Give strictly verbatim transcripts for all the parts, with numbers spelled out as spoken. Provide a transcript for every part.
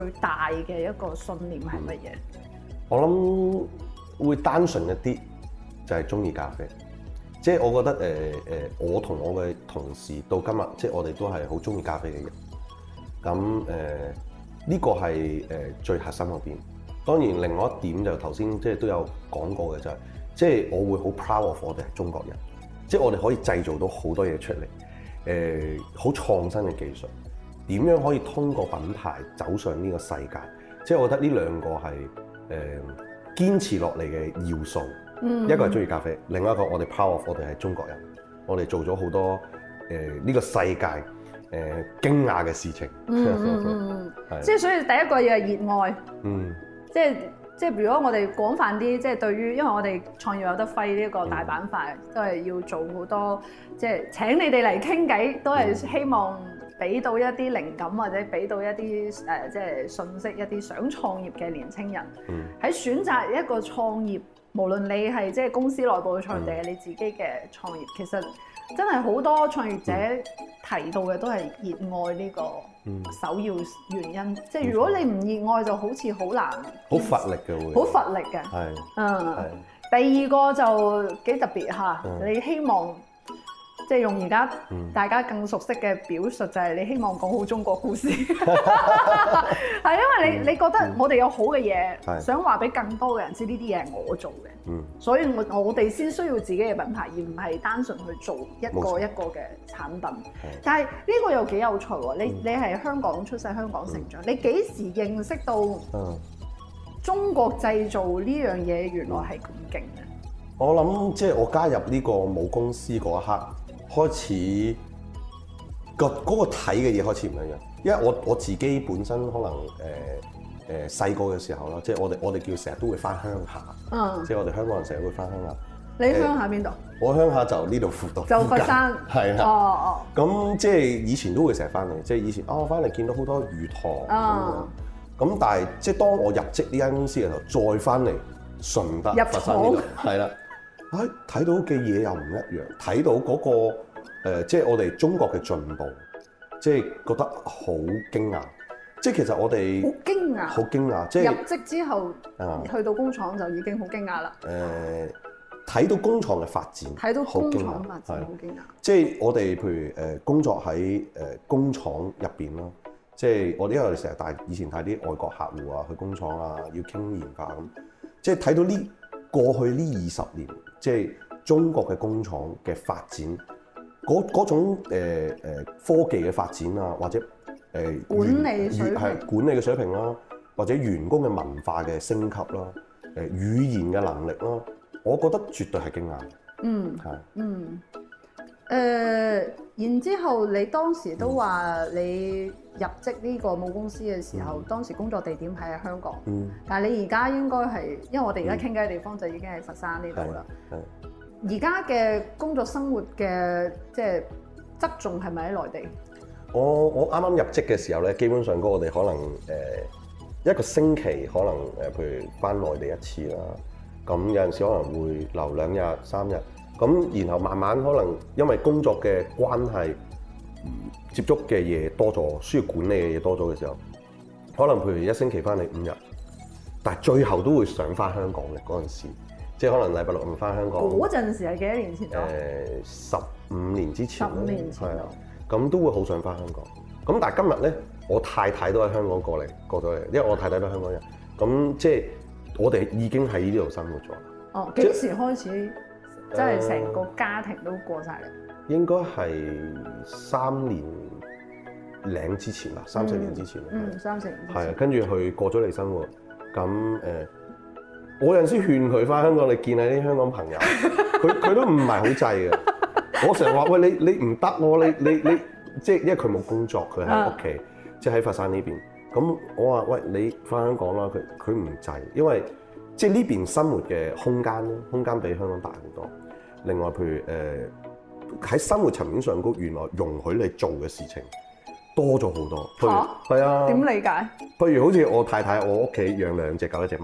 最大嘅一個信念係乜嘢？ 我諗會單純一啲，就係中意咖啡。即係我覺得誒誒、呃呃，我同我嘅同事到今日，即係我哋都係好中意咖啡嘅人。咁誒呢個係誒、呃、最核心嗰邊。當然，另外一點就頭先即係都有講過嘅就係、是，即係我會好 proud of 我哋係中國人。即係我哋可以製造到好多嘢出嚟，誒、呃、好創新嘅技術，點樣可以通過品牌走上呢個世界？即係我覺得呢兩個係誒、呃、堅持落嚟嘅要素。嗯、一個係中意咖啡，另外一個我哋 proud of 我哋係中國人，我哋做咗好多誒呢、呃這個世界誒、呃、驚訝嘅事情。 嗯嗯嗯，係即係所以第一個嘢係熱愛。嗯，即係即係如果我哋廣泛啲，即係對於因為我哋創業有得揮呢個大板塊，嗯、都係要做好多，即係請你哋嚟傾偈，都係希望俾到一啲靈感或者俾到一啲誒、呃、即係信息，一啲想創業嘅年輕人喺、嗯、選擇一個創業。無論你係即係公司內部嘅創業定係你自己嘅創業，其實真係好多創業者提到嘅都係熱愛呢個首要原因。即係如果你唔熱愛，就好似好難， 好乏力嘅會， 好乏力嘅。係，嗯。第二個就幾特別嚇，你希望即係用而家大家更熟悉嘅表述，就係你希望講好中國故事。係因為你你覺得我哋有好嘅嘢，想話俾更多嘅人知呢啲嘢係我做嘅，嗯、所以我我哋先需要自己嘅品牌，而唔係單純去做一個一個嘅產品。錯但係呢個又幾有趣喎！你你係香港出世、香港成長，嗯、你幾時認識到中國製造呢樣嘢原來係咁勁嘅？ 我諗即係我加入呢個母公司嗰一刻，開始個嗰個睇嘅嘢開始唔一樣。因為我我自己本身可能誒誒細個嘅時候啦，即係我哋我哋叫成日都會翻鄉下，嗯、即係我哋香港人成日會翻鄉下。 你鄉下邊度？ 我鄉下就呢度輔導， 就佛山， 係啊。 哦哦。 咁即係以前都會成日翻嚟，即係以前啊，我翻嚟見到好多魚塘咁。咁但係即係當我入職呢間公司嘅時候，再翻嚟順德佛山呢度，係啦，唉睇到嘅嘢又唔一樣，睇到嗰個誒即係我哋中國嘅進步。即係覺得好驚訝，即係其實我哋好驚訝， 好驚訝，即係入職之後，嗯、去到工廠就已經好驚訝啦。誒、 呃，睇到工廠嘅發展， 睇到工廠發展好驚訝。 即係我哋譬如誒工作喺誒工廠入邊咯，即係我哋因為我哋成日帶以前帶啲外國客戶啊去工廠啊，要傾研發咁，即係睇到呢過去呢二十年，即係中國嘅工廠嘅發展。嗰嗰種誒、呃、科技嘅發展啊，或者誒、呃、 管理水平係管理嘅水平啦，或者員工嘅文化嘅升級啦，誒、呃、語言嘅能力啦，我覺得絕對係驚訝。嗯，係是嗯誒、呃，然之後你當時都話你入職呢個母公司嘅時候，嗯、當時工作地點係喺香港，嗯、但係你而家應該係因為我哋而家傾偈嘅地方就已經喺佛山呢度啦。而家嘅工作生活嘅即係側重係咪喺內地？ 我我啱啱入職嘅時候咧，基本上嗰我哋可能誒、呃、一個星期可能誒，譬如返內地一次啦。咁有陣時可能會留兩日三日。咁然後慢慢可能因為工作嘅關係，接觸嘅嘢多咗，需要管理嘅嘢多咗嘅時候，可能譬如一星期返嚟五日，但係最後都會想返香港嘅嗰陣時。即係可能禮拜六唔翻香港。 嗰陣時係幾多年前？誒、 呃，十五年之前。 十五年前。係啊， 咁都會好想翻香港。咁但係今日咧，我太太都喺香港過嚟，過咗嚟，因為我太太都係香港人。咁即係我哋已經喺呢度生活咗。 哦，幾時開始？即係成個家庭都過晒嚟、呃？應該係三年零之前啦，三四年之前。 嗯，三四年。 係啊，跟住佢過咗嚟生活，咁誒。呃我有陣時勸佢翻香港，你見下啲香港朋友，佢佢都唔係好制嘅。我成日話：喂，你你唔得喎，你你你，即係因為佢冇工作，佢喺屋企，即係喺佛山呢邊。咁我話：喂，你翻香港啦，佢佢唔制，因為即係呢邊生活嘅空間咧，空間比香港大好多。另外，譬如誒喺、呃、生活層面上高，原來容許你做嘅事情多咗好多。嚇？係啊。點理解？譬如好似我太太，我屋企養兩隻狗一隻貓。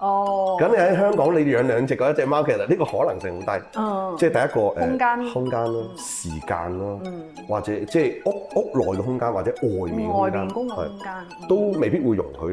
哦。 咁你喺香港你養兩隻嗰一隻貓，其實呢個可能性好低。 嗯。 即係第一個誒空間空間咯，時間咯，或者即係屋屋內嘅空間或者外面嘅空間， 外面公共空間都未必會容許。